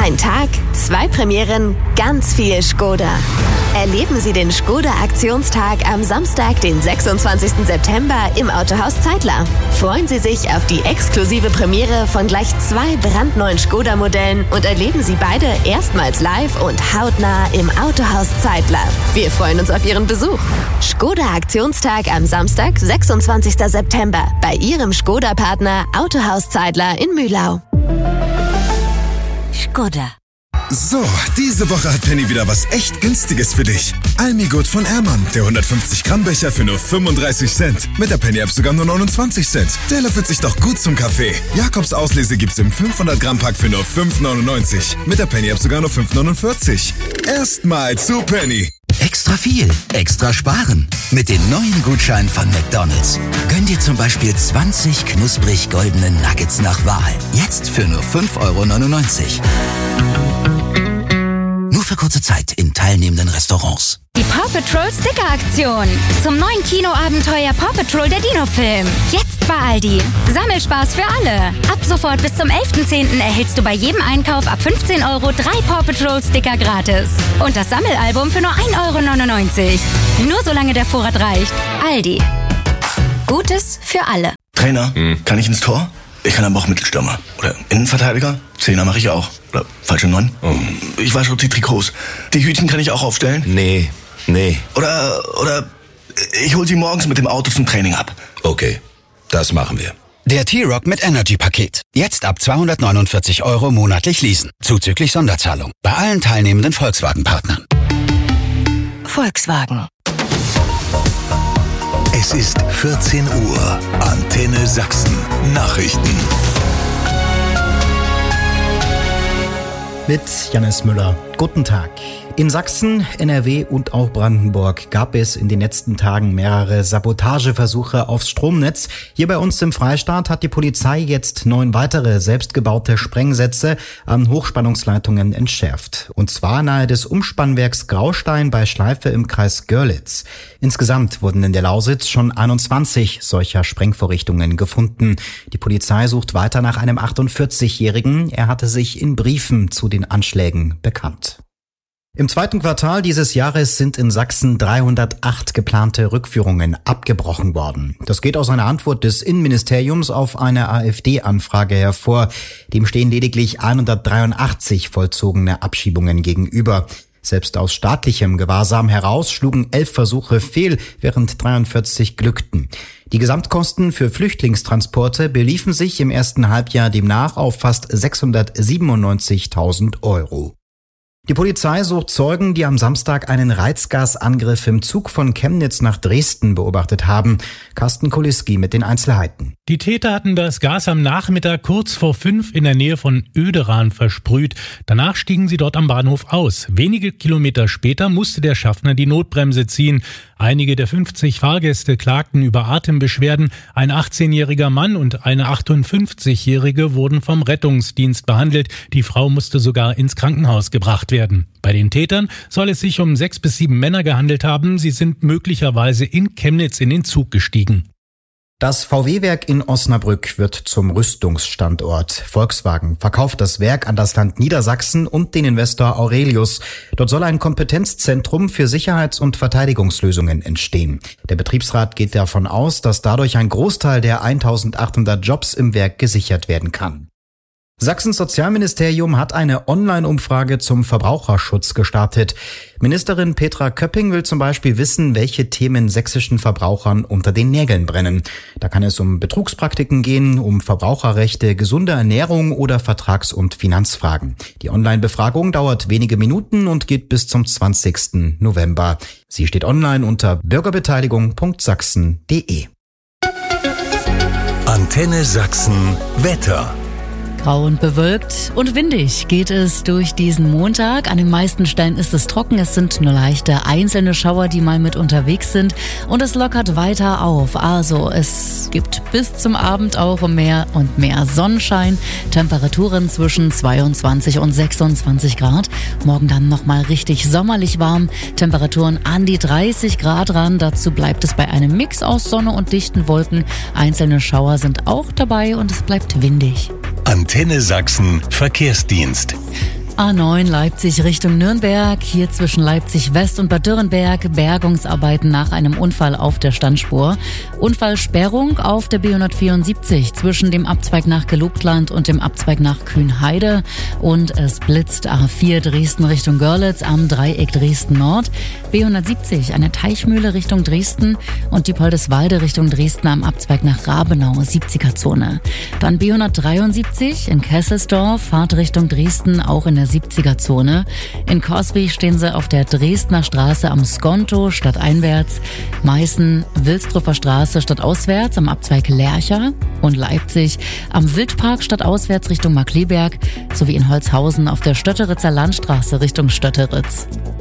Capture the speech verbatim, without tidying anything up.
Ein Tag, zwei Premieren, ganz viel Škoda. Erleben Sie den Škoda-Aktionstag am Samstag, den sechsundzwanzigsten September im Autohaus Zeitler. Freuen Sie sich auf die exklusive Premiere von gleich zwei brandneuen Škoda-Modellen und erleben Sie beide erstmals live und hautnah im Autohaus Zeitler. Wir freuen uns auf Ihren Besuch. Škoda-Aktionstag am Samstag, sechsundzwanzigsten September bei Ihrem Škoda-Partner Autohaus Zeitler in Mühlau. Škoda. So, diese Woche hat Penny wieder was echt Günstiges für dich. Almigurt von Ehrmann, der hundertfünfzig Gramm Becher für nur fünfunddreißig Cent. Mit der Penny-App sogar nur neunundzwanzig Cent. Der löffelt sich doch gut zum Kaffee. Jakobs Auslese gibt's im fünfhundert Gramm Pack für nur fünf neunundneunzig. Mit der Penny-App sogar nur fünf neunundvierzig. Erstmal zu Penny. Extra viel, extra sparen. Mit den neuen Gutscheinen von McDonald's. Gönn dir zum Beispiel zwanzig knusprig goldene Nuggets nach Wahl. Jetzt für nur fünf neunundneunzig Euro. Nur für kurze Zeit in teilnehmenden Restaurants. Die Paw Patrol Sticker Aktion. Zum neuen Kinoabenteuer Paw Patrol der Dino-Film. Jetzt bei Aldi. Sammelspaß für alle. Ab sofort bis zum elften zehnten erhältst du bei jedem Einkauf ab fünfzehn Euro drei Paw Patrol Sticker gratis. Und das Sammelalbum für nur ein Euro neunundneunzig. Nur solange der Vorrat reicht. Aldi. Gutes für alle. Trainer, hm. kann ich ins Tor? Ich kann aber auch Mittelstürmer. Oder Innenverteidiger? Zehner mache ich auch. Oder falsche Neun? Oh. Ich wasche die Trikots. Die Hütchen kann ich auch aufstellen? Nee, nee. Oder, oder ich hol sie morgens mit dem Auto zum Training ab. Okay, das machen wir. Der T-Rock mit Energy-Paket. Jetzt ab zweihundertneunundvierzig Euro monatlich leasen. Zuzüglich Sonderzahlung. Bei allen teilnehmenden Volkswagen-Partnern. Volkswagen. Es ist vierzehn Uhr. Antenne Sachsen. Nachrichten. Mit Jannis Müller. Guten Tag. In Sachsen, N R W und auch Brandenburg gab es in den letzten Tagen mehrere Sabotageversuche aufs Stromnetz. Hier bei uns im Freistaat hat die Polizei jetzt neun weitere selbstgebaute Sprengsätze an Hochspannungsleitungen entschärft. Und zwar nahe des Umspannwerks Graustein bei Schleife im Kreis Görlitz. Insgesamt wurden in der Lausitz schon einundzwanzig solcher Sprengvorrichtungen gefunden. Die Polizei sucht weiter nach einem achtundvierzigjährigen. Er hatte sich in Briefen zu den Anschlägen bekannt. Im zweiten Quartal dieses Jahres sind in Sachsen dreihundertacht geplante Rückführungen abgebrochen worden. Das geht aus einer Antwort des Innenministeriums auf eine AfD-Anfrage hervor. Dem stehen lediglich hundertdreiundachtzig vollzogene Abschiebungen gegenüber. Selbst aus staatlichem Gewahrsam heraus schlugen elf Versuche fehl, während dreiundvierzig glückten. Die Gesamtkosten für Flüchtlingstransporte beliefen sich im ersten Halbjahr demnach auf fast sechshundertsiebenundneunzigtausend Euro. Die Polizei sucht Zeugen, die am Samstag einen Reizgasangriff im Zug von Chemnitz nach Dresden beobachtet haben. Carsten Kuliski mit den Einzelheiten. Die Täter hatten das Gas am Nachmittag kurz vor fünf in der Nähe von Oederan versprüht. Danach stiegen sie dort am Bahnhof aus. Wenige Kilometer später musste der Schaffner die Notbremse ziehen. Einige der fünfzig Fahrgäste klagten über Atembeschwerden. Ein achtzehnjähriger Mann und eine achtundfünfzigjährige wurden vom Rettungsdienst behandelt. Die Frau musste sogar ins Krankenhaus gebracht werden. Bei den Tätern soll es sich um sechs bis sieben Männer gehandelt haben. Sie sind möglicherweise in Chemnitz in den Zug gestiegen. Das V W-Werk in Osnabrück wird zum Rüstungsstandort. Volkswagen verkauft das Werk an das Land Niedersachsen und den Investor Aurelius. Dort soll ein Kompetenzzentrum für Sicherheits- und Verteidigungslösungen entstehen. Der Betriebsrat geht davon aus, dass dadurch ein Großteil der eintausendachthundert Jobs im Werk gesichert werden kann. Sachsens Sozialministerium hat eine Online-Umfrage zum Verbraucherschutz gestartet. Ministerin Petra Köpping will zum Beispiel wissen, welche Themen sächsischen Verbrauchern unter den Nägeln brennen. Da kann es um Betrugspraktiken gehen, um Verbraucherrechte, gesunde Ernährung oder Vertrags- und Finanzfragen. Die Online-Befragung dauert wenige Minuten und geht bis zum zwanzigsten November. Sie steht online unter bürgerbeteiligung punkt sachsen punkt de. Antenne Sachsen Wetter. Grau und bewölkt und windig geht es durch diesen Montag. An den meisten Stellen ist es trocken. Es sind nur leichte einzelne Schauer, die mal mit unterwegs sind. Und es lockert weiter auf. Also es gibt bis zum Abend auch mehr und mehr Sonnenschein. Temperaturen zwischen zweiundzwanzig und sechsundzwanzig Grad. Morgen dann nochmal richtig sommerlich warm. Temperaturen an die dreißig Grad ran. Dazu bleibt es bei einem Mix aus Sonne und dichten Wolken. Einzelne Schauer sind auch dabei und es bleibt windig. Antenne Sachsen Verkehrsdienst. A neun Leipzig Richtung Nürnberg, hier zwischen Leipzig West und Bad Dürrenberg, Bergungsarbeiten nach einem Unfall auf der Standspur. Unfallsperrung auf der B hundertvierundsiebzig zwischen dem Abzweig nach Gelobtland und dem Abzweig nach Kühnheide. Und es blitzt A vier Dresden Richtung Görlitz am Dreieck Dresden Nord. B hundertsiebzig eine Teichmühle Richtung Dresden und die Poldeswalde Richtung Dresden am Abzweig nach Rabenau, siebziger Zone. Dann B hundertdreiundsiebzig in Kesselsdorf, Fahrt Richtung Dresden, auch in der siebziger Zone. In Coswig stehen sie auf der Dresdner Straße am Skonto stadteinwärts. Meißen, Wilsdruffer Straße stadtauswärts am Abzweig Lercher. Und Leipzig am Wildpark stadtauswärts Richtung Markkleeberg sowie in Holzhausen auf der Stötteritzer Landstraße Richtung Stötteritz.